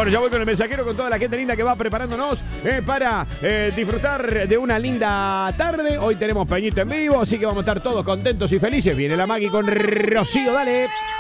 Bueno, ya voy con el mensajero, con toda la gente linda que va preparándonos para disfrutar de una linda tarde. Hoy tenemos Peñito en vivo, así que vamos a estar todos contentos y felices. Viene la Maggie con Rocío, dale.